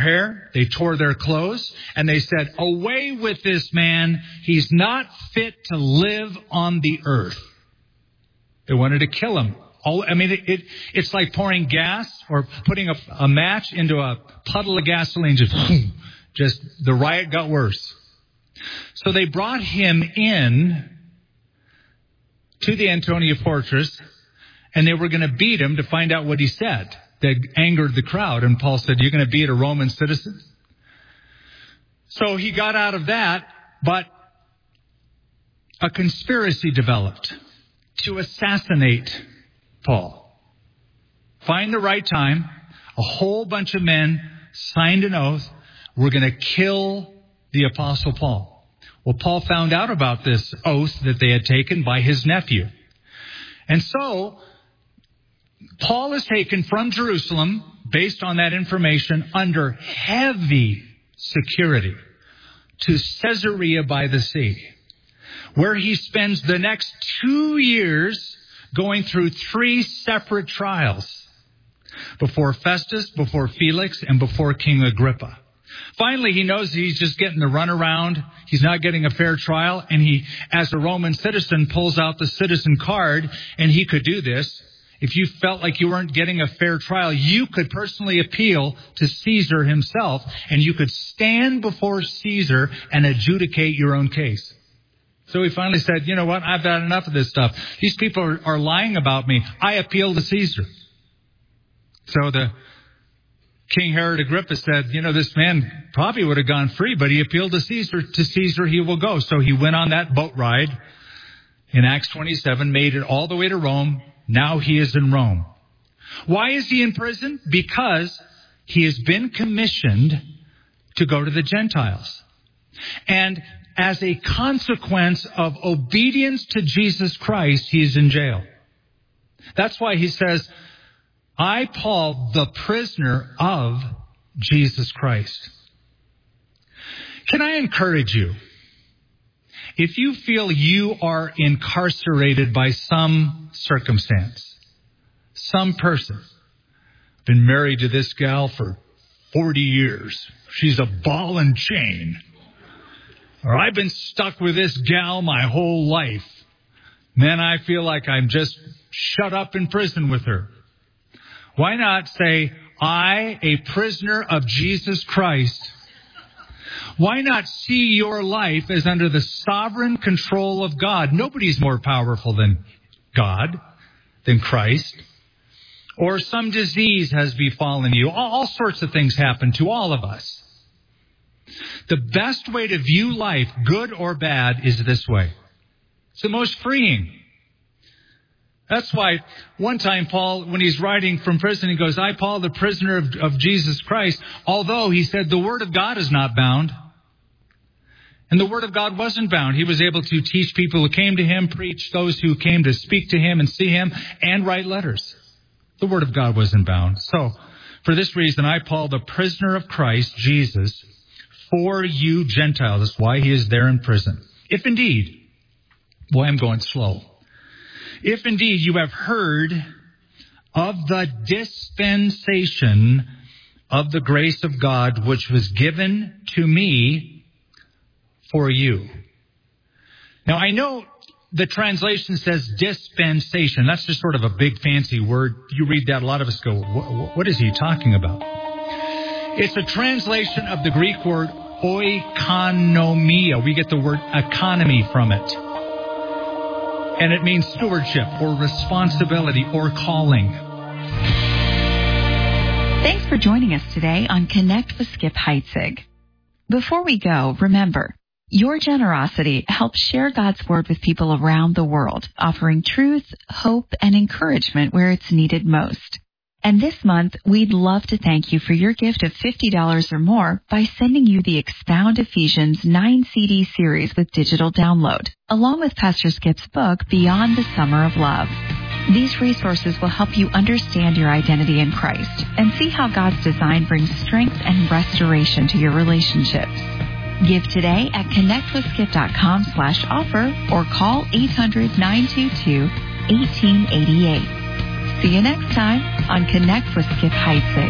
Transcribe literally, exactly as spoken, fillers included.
hair, they tore their clothes, and they said, away with this man. He's not fit to live on the earth. They wanted to kill him. All, I mean, it, it, it's like pouring gas or putting a, a match into a puddle of gasoline. Just, just the riot got worse. So they brought him in to the Antonia fortress, and they were going to beat him to find out what he said. That angered the crowd. And Paul said, you're going to beat a Roman citizen? So he got out of that, but a conspiracy developed to assassinate Paul. Find the right time. A whole bunch of men signed an oath. We're going to kill the Apostle Paul. Well, Paul found out about this oath that they had taken by his nephew. And so Paul is taken from Jerusalem, based on that information, under heavy security to Caesarea by the sea, where he spends the next two years going through three separate trials before Festus, before Felix, and before King Agrippa. Finally, he knows he's just getting the runaround. He's not getting a fair trial. And he, as a Roman citizen, pulls out the citizen card, and he could do this. If you felt like you weren't getting a fair trial, you could personally appeal to Caesar himself, and you could stand before Caesar and adjudicate your own case. So he finally said, you know what, I've had enough of this stuff. These people are, are lying about me. I appeal to Caesar. So the King Herod Agrippa said, you know, this man probably would have gone free, but he appealed to Caesar. To Caesar he will go. So he went on that boat ride in Acts twenty-seven, made it all the way to Rome. Now he is in Rome. Why is he in prison? Because he has been commissioned to go to the Gentiles. And as a consequence of obedience to Jesus Christ, he is in jail. That's why he says, I, Paul, the prisoner of Jesus Christ. Can I encourage you? If you feel you are incarcerated by some circumstance, some person, been married to this gal for forty years, she's a ball and chain, or I've been stuck with this gal my whole life, then I feel like I'm just shut up in prison with her. Why not say, I, a prisoner of Jesus Christ? Why not see your life as under the sovereign control of God? Nobody's more powerful than God, than Christ. Or some disease has befallen you. All, all sorts of things happen to all of us. The best way to view life, good or bad, is this way. It's the most freeing. That's why one time Paul, when he's writing from prison, he goes, I, Paul, the prisoner of, of Jesus Christ, although he said the word of God is not bound. And the word of God wasn't bound. He was able to teach people who came to him, preach those who came to speak to him and see him, and write letters. The word of God wasn't bound. So, for this reason, I, Paul, the prisoner of Christ, Jesus, for you Gentiles. That's why he is there in prison. If indeed, boy, I'm going slow. If indeed you have heard of the dispensation of the grace of God, which was given to me for you. Now, I know the translation says dispensation. That's just sort of a big fancy word. You read that, a lot of us go, what, what is he talking about? It's a translation of the Greek word oikonomia. We get the word economy from it. And it means stewardship or responsibility or calling. Thanks for joining us today on Connect with Skip Heitzig. Before we go, remember, your generosity helps share God's Word with people around the world, offering truth, hope, and encouragement where it's needed most. And this month, we'd love to thank you for your gift of fifty dollars or more by sending you the Expound Ephesians nine C D series with digital download, along with Pastor Skip's book, Beyond the Summer of Love. These resources will help you understand your identity in Christ and see how God's design brings strength and restoration to your relationships. Give today at connectwithskip.com slash offer or call eight hundred, nine two two, one eight eight eight. See you next time on Connect with Skip Heitzig.